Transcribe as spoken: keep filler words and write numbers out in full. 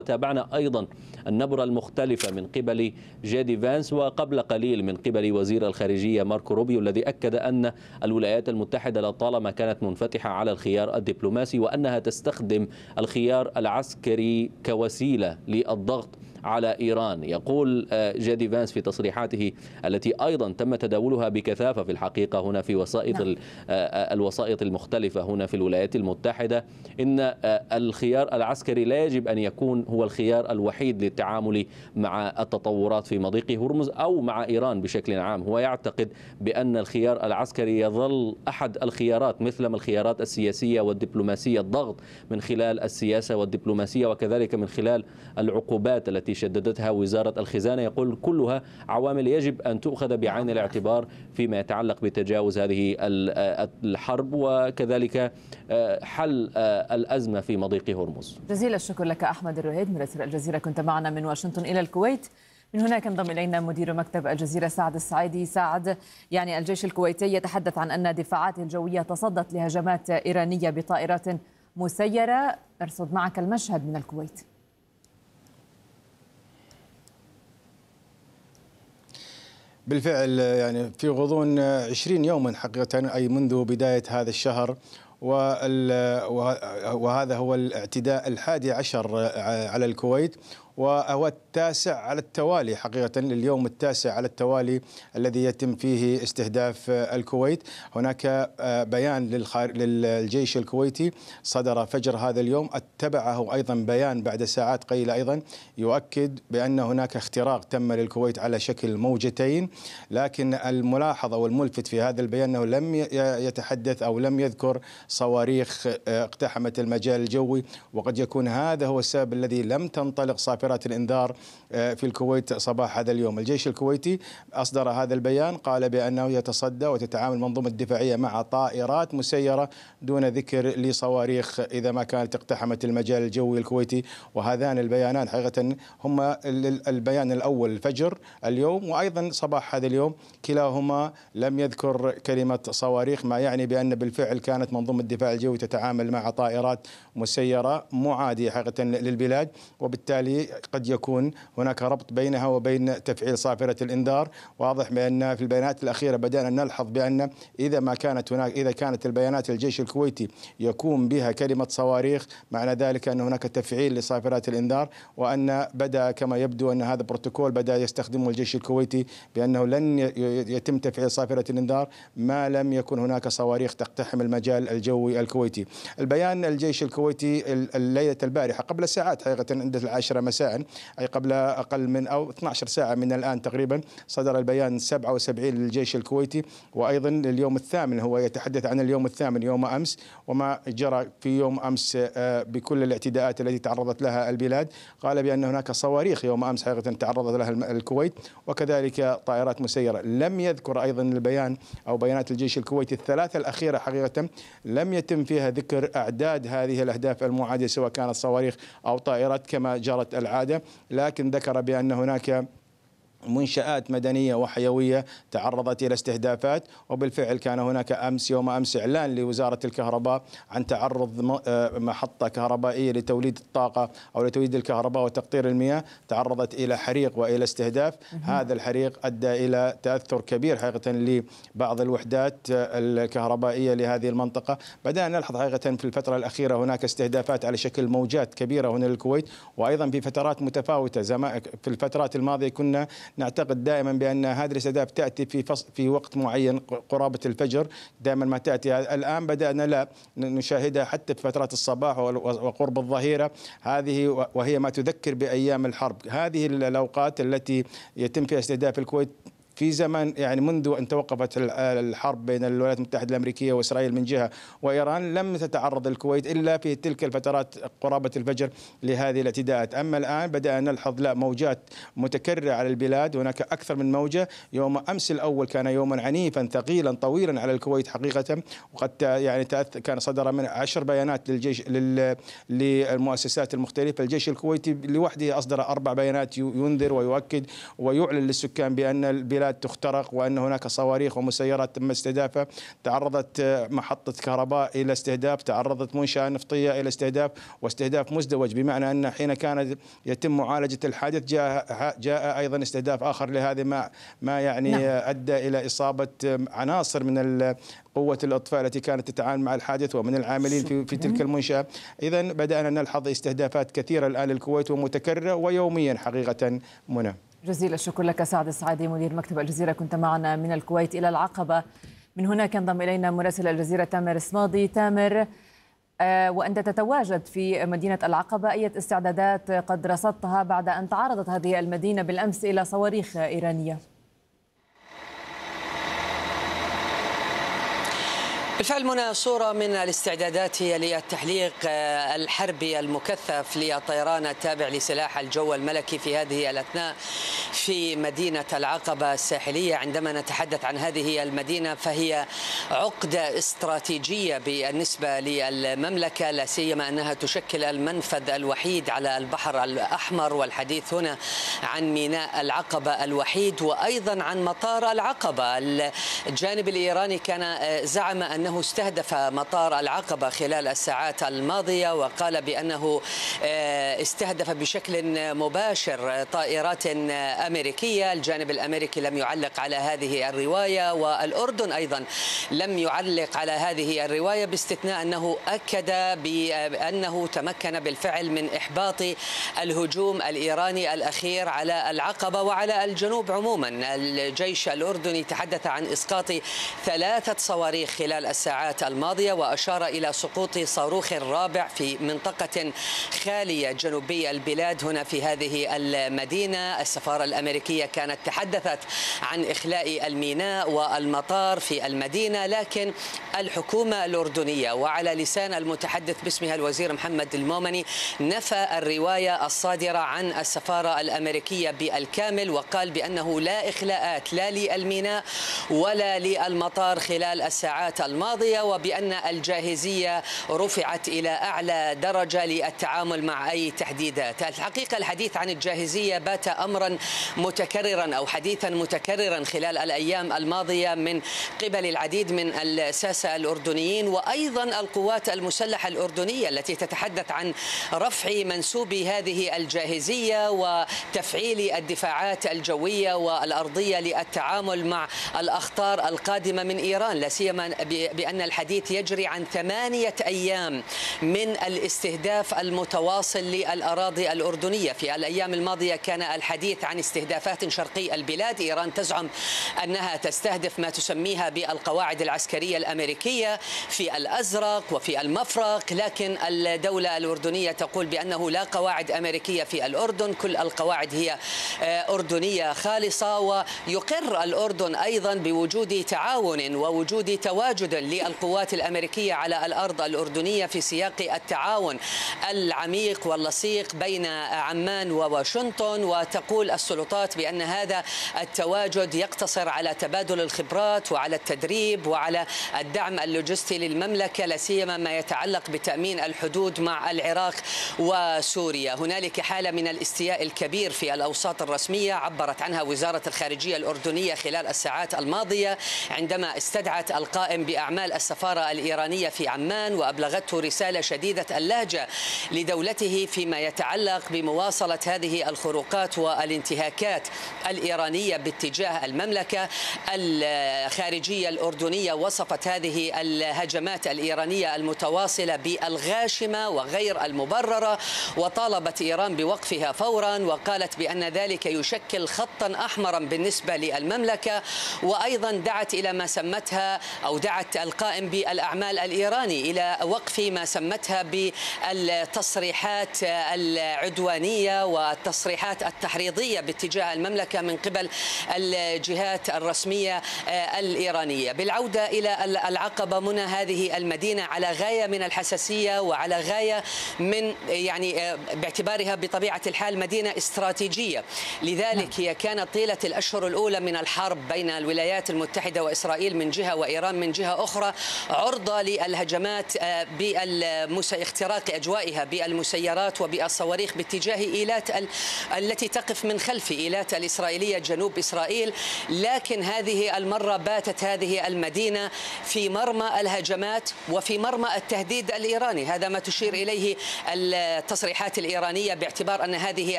تابعنا أيضا النبرة المختلفة من قبل جيدي فانس، وقبل قليل من قبل وزير الخارجية ماركو روبيو، الذي أكد أن الولايات المتحدة لطالما كانت منفتحة على الخيار الدبلوماسي وأنها تستخدم الخيار العسكري كوسيلة للضغط على إيران. يقول جيدي فانس في تصريحاته التي أيضا تم تداولها بكثافة في الحقيقة هنا في وسائط نعم. الوسائط المختلفة هنا في الولايات المتحدة، إن الخيار العسكري لا يجب أن يكون هو الخيار الوحيد للتعامل مع التطورات في مضيق هرمز أو مع إيران بشكل عام. هو يعتقد بأن الخيار العسكري يظل أحد الخيارات مثلما الخيارات السياسية والدبلوماسية، الضغط من خلال السياسة والدبلوماسية وكذلك من خلال العقوبات التي شددتها وزارة الخزانة. يقول كلها عوامل يجب أن تؤخذ بعين الاعتبار فيما يتعلق بتجاوز هذه الحرب وكذلك حل الأزمة في مضيق هرمز. جزيل الشكر لك أحمد الرهيد مراسل الجزيرة، كنت معنا من واشنطن إلى الكويت. من هناك انضم إلينا مدير مكتب الجزيرة سعد السعيدي. سعد، يعني الجيش الكويتي يتحدث عن أن دفاعاته الجوية تصدت لهجمات إيرانية بطائرات مسيرة. أرصد معك المشهد من الكويت. بالفعل يعني في غضون عشرين يوما حقيقة، أي منذ بداية هذا الشهر، وهذا هو الاعتداء الحادي عشر على الكويت، وهو التاسع على التوالي حقيقة، اليوم التاسع على التوالي الذي يتم فيه استهداف الكويت. هناك بيان للجيش الكويتي صدر فجر هذا اليوم، اتبعه أيضا بيان بعد ساعات قليلة أيضا يؤكد بأن هناك اختراق تم للكويت على شكل موجتين. لكن الملاحظة والملفت في هذا البيان أنه لم يتحدث أو لم يذكر صواريخ اقتحمت المجال الجوي، وقد يكون هذا هو السبب الذي لم تنطلق صافرات الإنذار في الكويت صباح هذا اليوم. الجيش الكويتي أصدر هذا البيان، قال بأنه يتصدى وتتعامل المنظومة الدفاعية مع طائرات مسيرة دون ذكر لصواريخ إذا ما كانت اقتحمت المجال الجوي الكويتي. وهذان البيانان حقيقة هما البيان الأول الفجر اليوم وأيضا صباح هذا اليوم، كلاهما لم يذكر كلمة صواريخ، ما يعني بأن بالفعل كانت منظومة الدفاع الجوي تتعامل مع طائرات مسيرة معادية حقيقة للبلاد، وبالتالي قد يكون هناك ربط بينها وبين تفعيل صافرة الإنذار. واضح بأن في البيانات الأخيرة بدأنا نلحظ بأن إذا ما كانت هناك إذا كانت البيانات الجيش الكويتي يكون بها كلمة صواريخ، معنى ذلك أن هناك تفعيل لصافرات الإنذار، وأن بدأ كما يبدو أن هذا بروتوكول بدأ يستخدمه الجيش الكويتي بأنه لن يتم تفعيل صافرة الإنذار ما لم يكن هناك صواريخ تقتحم المجال الجوي الكويتي. البيان الجيش الكويتي الليلة البارحة قبل ساعات حقيقة عند العاشرة مساء، أي قبل أقل من أو اثنتي عشرة ساعة من الآن تقريبا، صدر البيان سبعة وسبعين للجيش الكويتي. وأيضا اليوم الثامن هو يتحدث عن اليوم الثامن يوم أمس وما جرى في يوم أمس بكل الاعتداءات التي تعرضت لها البلاد. قال بأن هناك صواريخ يوم أمس حقيقة تعرضت لها الكويت وكذلك طائرات مسيرة. لم يذكر أيضا البيان أو بيانات الجيش الكويتي الثلاثة الأخيرة حقيقة لم يتم فيها ذكر أعداد هذه الأهداف المعادية سواء كانت صواريخ أو طائرات كما جرت العادة، لكن ذكر بأن هناك منشآت مدنية وحيوية تعرضت إلى استهدافات. وبالفعل كان هناك أمس يوم أمس إعلان لوزارة الكهرباء عن تعرض محطة كهربائية لتوليد الطاقة أو لتوليد الكهرباء وتقطير المياه تعرضت إلى حريق وإلى استهداف. هذا الحريق أدى إلى تأثر كبير حقيقة لبعض الوحدات الكهربائية لهذه المنطقة. بدأنا نلحظ حقيقة في الفترة الأخيرة هناك استهدافات على شكل موجات كبيرة هنا للكويت، وأيضا في فترات متفاوتة. في الفترات الماضية كنا نعتقد دائما بأن هذه الاستهداف تأتي في فصل في وقت معين قرابة الفجر، دائما ما تأتي. الآن بدأنا لا نشاهدها حتى في فترات الصباح وقرب الظهيرة، هذه وهي ما تذكر بأيام الحرب. هذه الأوقات التي يتم فيها استهداف الكويت في زمن يعني منذ أن توقفت الحرب بين الولايات المتحدة الأمريكية وإسرائيل من جهة وإيران، لم تتعرض الكويت إلا في تلك الفترات قرابة الفجر لهذه الاعتداءات. أما الآن بدأنا نلحظ لا موجات متكررة على البلاد، هناك أكثر من موجة. يوم أمس الأول كان يوما عنيفا ثقيلا طويلا على الكويت حقيقة، وقد يعني كان صدر من عشر بيانات للجيش للمؤسسات المختلفة. الجيش الكويتي لوحده أصدر أربع بيانات ينذر ويؤكد ويعلن للسكان بأن البلاد بنايات تخترق، وأن هناك صواريخ ومسيرات تم استهدافها، تعرضت محطة كهرباء إلى استهداف، تعرضت منشأة نفطية إلى استهداف، واستهداف مزدوج، بمعنى أن حين كان يتم معالجة الحادث جاء جاء أيضا استهداف آخر لهذا، ما ما يعني نعم. أدى إلى إصابة عناصر من قوة الإطفاء التي كانت تتعامل مع الحادث ومن العاملين في, في تلك المنشأة. إذا بدأنا نلحظ استهدافات كثيرة الآن للكويت ومتكررة ويوميا حقيقة. منى، جزيل الشكر لك سعد السعيدي مدير مكتب الجزيرة، كنت معنا من الكويت إلى العقبة. من هناك انضم إلينا مراسل الجزيرة تامر الصمادي. تامر، آه وأنت تتواجد في مدينة العقبة، أي استعدادات قد رصدتها بعد أن تعرضت هذه المدينة بالأمس إلى صواريخ إيرانية؟ بالفعل منى، صورة من الاستعدادات هي للتحليق الحربي المكثف للطيران التابع لسلاح الجو الملكي في هذه الأثناء في مدينة العقبة الساحلية. عندما نتحدث عن هذه المدينة فهي عقدة استراتيجية بالنسبة للمملكة، لا سيما أنها تشكل المنفذ الوحيد على البحر الأحمر، والحديث هنا عن ميناء العقبة الوحيد وأيضا عن مطار العقبة. الجانب الإيراني كان زعم أنه استهدف مطار العقبة خلال الساعات الماضية، وقال بأنه استهدف بشكل مباشر طائرات أمريكية. الجانب الأمريكي لم يعلق على هذه الرواية، والأردن أيضا لم يعلق على هذه الرواية، باستثناء أنه أكد بأنه تمكن بالفعل من إحباط الهجوم الإيراني الأخير على العقبة وعلى الجنوب عموما. الجيش الأردني تحدث عن إسقاط ثلاثة صواريخ خلال الساعات الماضية، وأشار إلى سقوط صاروخ رابع في منطقة خالية جنوبي البلاد هنا في هذه المدينة. السفارة الأمريكية كانت تحدثت عن إخلاء الميناء والمطار في المدينة، لكن الحكومة الأردنية وعلى لسان المتحدث باسمها الوزير محمد المومني نفى الرواية الصادرة عن السفارة الأمريكية بالكامل، وقال بأنه لا إخلاءات لا للميناء ولا للمطار خلال الساعات الماضية، وبأن الجاهزية رفعت إلى أعلى درجة للتعامل مع أي تحديدات. الحقيقة الحديث عن الجاهزية بات أمرا متكررا أو حديثا متكررا خلال الأيام الماضية من قبل العديد من الساسة الأردنيين، وأيضا القوات المسلحة الأردنية التي تتحدث عن رفع منسوب هذه الجاهزية وتفعيل الدفاعات الجوية والأرضية للتعامل مع الأخطار القادمة من إيران، لا سيما بأن الحديث يجري عن ثمانية أيام من الاستهداف المتواصل للأراضي الأردنية. في الأيام الماضية كان الحديث عن استهدافات شرقي البلاد، إيران تزعم أنها تستهدف ما تسميها بالقواعد العسكرية الأمريكية في الأزرق وفي المفرق، لكن الدولة الأردنية تقول بأنه لا قواعد أمريكية في الأردن، كل القواعد هي أردنية خالصة. ويقر الأردن أيضا بوجود تعاون ووجود تواجد للقوات الأمريكية على الأرض الأردنية في سياق التعاون العميق واللصيق بين عمان وواشنطن. وتقول السلطات بأن هذا التواجد يقتصر على تبادل الخبرات وعلى التدريب وعلى الدعم اللوجستي للمملكة، لا سيما ما يتعلق بتأمين الحدود مع العراق وسوريا. هنالك حالة من الاستياء الكبير في الأوساط الرسمية عبرت عنها وزارة الخارجية الأردنية خلال الساعات الماضية عندما استدعت القائم بأعمال السفارة الإيرانية في عمان وأبلغته رسالة شديدة اللهجة لدولته فيما يتعلق بمواصلة هذه الخروقات والانتهاكات الإيرانية باتجاه المملكة. الخارجية الأردنية وصفت هذه الهجمات الإيرانية المتواصلة بالغاشمة وغير المبررة، وطالبت إيران بوقفها فورا، وقالت بأن ذلك يشكل خطا أحمرا بالنسبة للمملكة. وأيضا دعت إلى ما سمتها أو دعت القائم بالأعمال الإيراني إلى وقف ما سمتها بالتصريحات العدوانية والتصريحات التحريضية باتجاه المملكة من قبل الجهات الرسمية الإيرانية. بالعودة إلى العقبة منى، هذه المدينة على غاية من الحساسية وعلى غاية من يعني باعتبارها بطبيعة الحال مدينة استراتيجية، لذلك هي كانت طيلة الأشهر الأولى من الحرب بين الولايات المتحدة وإسرائيل من جهة وإيران من جهة أخرى أخرى عرضة للهجمات باختراق أجوائها بالمسيرات وبالصواريخ باتجاه إيلات التي تقف من خلف إيلات الإسرائيلية جنوب إسرائيل. لكن هذه المرة باتت هذه المدينة في مرمى الهجمات وفي مرمى التهديد الإيراني. هذا ما تشير إليه التصريحات الإيرانية، باعتبار أن هذه